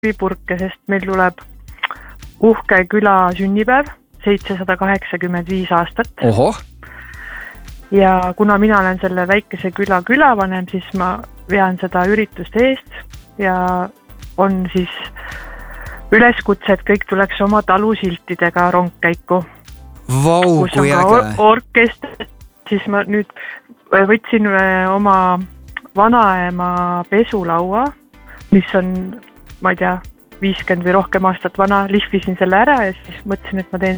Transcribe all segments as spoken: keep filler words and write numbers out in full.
purke, sest meil tuleb uhke küla sünnipäev, seitsesada kaheksakümmend viis aastat. Ohoh. Ja kuna mina olen selle väikese küla külavanem, siis ma vean seda üritust eest ja on siis üleskutse, et kõik tuleks oma talusiltidega rongkäiku. Vau, kui äge. Or orkester, siis ma nüüd võtsin oma vanaema pesulaua, mis on, ma ei tea, viiskümmend või rohkem aastat vana, lihvisin selle ära ja siis mõtlesin, et ma teen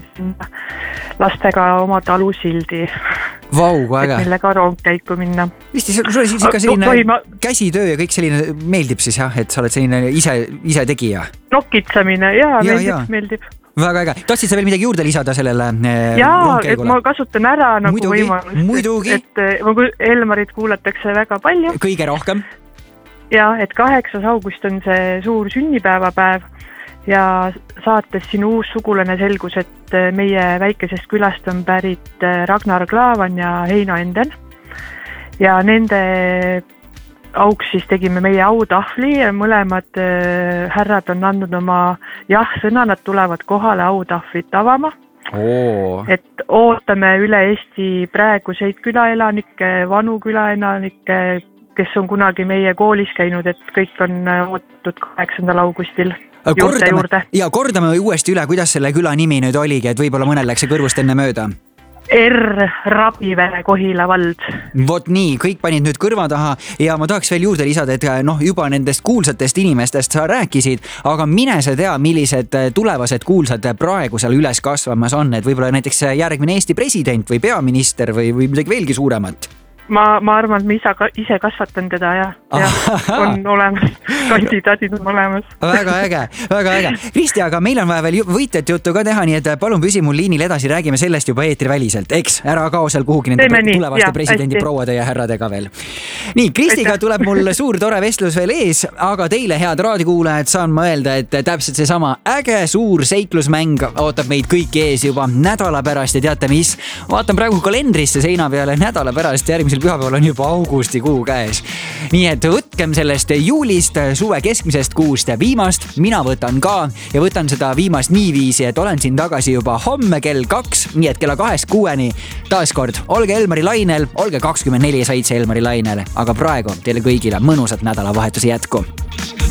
lastega oma talusildi. Vau, kui äge. Et millega rongkäiku minna. Visti, sulle siis ikka selline Tohima... käsitöö ja kõik selline meeldib siis jah, et sa oled selline ise, ise tegija? Nokitsamine, jaa, ja, meeldib, ja. meeldib. Väga äge. Tahtsid sa veel midagi juurde lisada sellele jaa, et ma kasutan ära nagu muidugi, võimalust. Muidugi. Et, et Elmarit kuulatakse väga palju. Kõige rohkem. Ja, et kaheksas august on see suur sünnipäevapäev ja saates sinu uus sugulane selgus, et meie väikesest külast on pärit Ragnar Klavan ja Heino Enden. Ja nende auks siis tegime meie autahvli ja mõlemad härrad on andnud oma jah-sõna, nad tulevad kohale autahvlit avama. Oo. Et ootame üle Eesti praeguseid külaelanikke, vanu külaelanikke, kes on kunagi meie koolis käinud, et kõik on ootatud kaheksandal augustil juurde kordame, juurde. Ja kordame uuesti üle, kuidas selle küla nimi nüüd oligi, et võib-olla mõnel läks see kõrvust enne mööda. R. Rabivere Kohila vald. Vot nii, kõik panid nüüd kõrva taha ja ma tahaks veel juurde lisada, et noh, juba nendest kuulsatest inimestest sa rääkisid, aga mine sa tea, millised tulevased kuulsad praegu seal üles kasvamas on, et võib-olla näiteks järgmine Eesti president või peaminister või, või midagi veelgi suuremat. Ma, ma arvan, et ma isa, ise kasvatan teda ja, ja on olemas, kandidaadid on olemas. Väga äge, väga äge. Kristi, aga meil on vaja veel võitjat juttu ka teha, nii et palun püsi mul liinil edasi, räägime sellest juba eetri väliselt, eks? Ära kao seal kuhugi nende Teeme tulevaste nii, presidendi hästi. Prouade ja härradega veel. Nii, Kristiga tuleb mul suur tore vestlus veel ees, aga teile, head raadikuulajad, saan ma öelda, et täpselt see sama äge suur seiklusmäng ootab meid kõiki ees juba nädala pärast ja teate mis? Vaatan praegu kalendrisse seina peale nädala pärast järgmise pühapäeval on juba augustikuu käes. Nii et võtkem sellest juulist, suve keskmisest kuust viimast, mina võtan ka ja võtan seda viimast niiviisi, et olen siin tagasi juba homme kell kaks, nii et kella kahest kuueni taaskord olge Elmari lainel, olge kakskümmend neli seitse Elmari lainel, aga praegu teile kõigile mõnusat nädalavahetuse jätku.